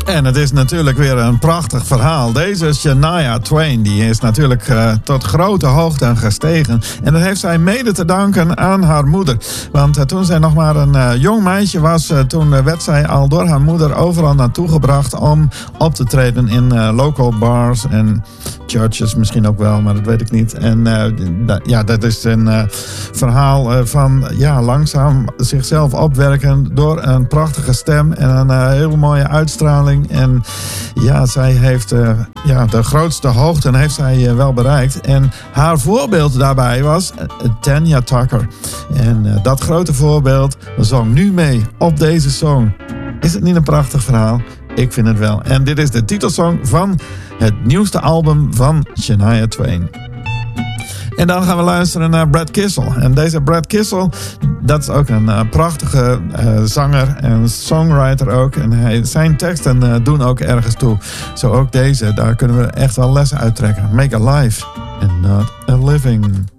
En het is natuurlijk weer een prachtig verhaal. Deze Shania Twain, die is natuurlijk tot grote hoogte gestegen. En dat heeft zij mede te danken aan haar moeder. Want toen zij nog maar een jong meisje was, toen werd zij al door haar moeder overal naartoe gebracht om op te treden in local bars en churches misschien ook wel, maar dat weet ik niet. En dat is een verhaal van langzaam zichzelf opwerken door een prachtige stem en een hele mooie uitstraling. En ja, zij heeft de grootste hoogte heeft zij wel bereikt. En haar voorbeeld daarbij was Tanya Tucker. En dat grote voorbeeld zong nu mee op deze song. Is het niet een prachtig verhaal? Ik vind het wel. En dit is de titelsong van het nieuwste album van Shania Twain. En dan gaan we luisteren naar Brad Kissel. En deze Brad Kissel, dat is ook een prachtige zanger en songwriter ook. En zijn teksten doen ook ergens toe. Zo ook deze, daar kunnen we echt wel lessen uittrekken. Make a life and not a living.